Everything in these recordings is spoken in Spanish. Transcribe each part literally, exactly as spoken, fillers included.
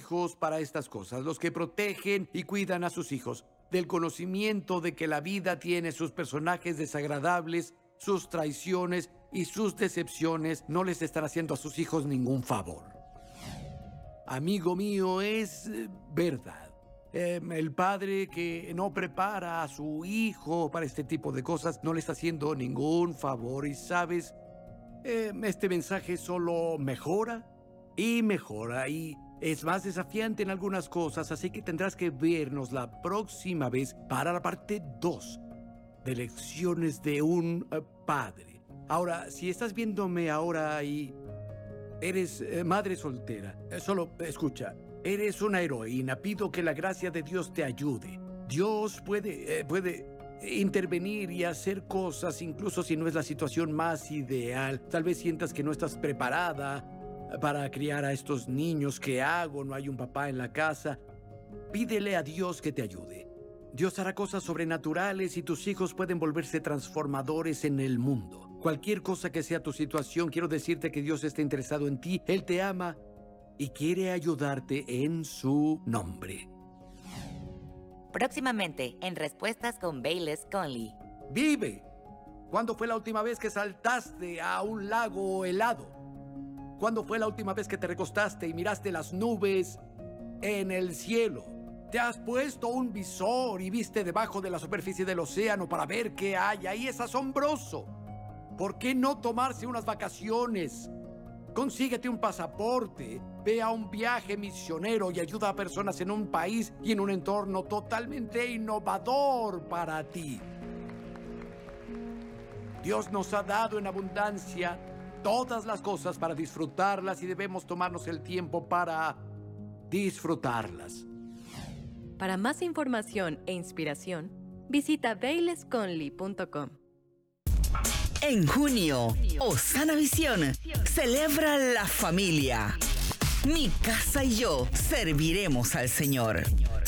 hijos para estas cosas, los que protegen y cuidan a sus hijos del conocimiento de que la vida tiene sus personajes desagradables, sus traiciones y sus decepciones, no les están haciendo a sus hijos ningún favor. Amigo mío, es eh, verdad. Eh, el padre que no prepara a su hijo para este tipo de cosas no le está haciendo ningún favor. Y sabes, eh, este mensaje solo mejora y mejora y es más desafiante en algunas cosas, así que tendrás que vernos la próxima vez para la parte dos de Lecciones de un uh, Padre. Ahora, si estás viéndome ahora y eres eh, madre soltera, eh, solo escucha, eres una heroína, pido que la gracia de Dios te ayude. Dios puede, eh, puede intervenir y hacer cosas, incluso si no es la situación más ideal. Tal vez sientas que no estás preparada para criar a estos niños. ¿Qué hago? No hay un papá en la casa. Pídele a Dios que te ayude. Dios hará cosas sobrenaturales y tus hijos pueden volverse transformadores en el mundo. Cualquier cosa que sea tu situación, quiero decirte que Dios está interesado en ti. Él te ama y quiere ayudarte en su nombre. Próximamente en Respuestas con Bayless Conley. Vive. ¿Cuándo fue la última vez que saltaste a un lago helado? ¿Cuándo fue la última vez que te recostaste y miraste las nubes en el cielo? ¿Te has puesto un visor y viste debajo de la superficie del océano para ver qué hay ahí? Es asombroso. ¿Por qué no tomarse unas vacaciones? Consíguete un pasaporte, ve a un viaje misionero y ayuda a personas en un país y en un entorno totalmente innovador para ti. Dios nos ha dado en abundancia todas las cosas para disfrutarlas y debemos tomarnos el tiempo para disfrutarlas. Para más información e inspiración, visita bayless conley punto com. En junio, Osana Visión celebra la familia. Mi casa y yo serviremos al Señor.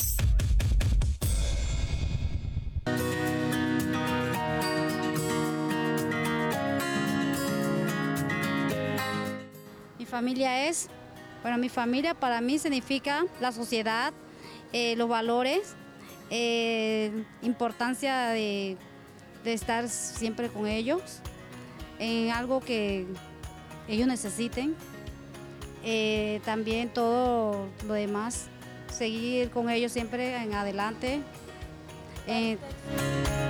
Mi familia es, bueno, mi familia para mí significa la sociedad, eh, los valores, eh, importancia de, de estar siempre con ellos, en algo que ellos necesiten. Eh, también todo lo demás, seguir con ellos siempre en adelante. Eh,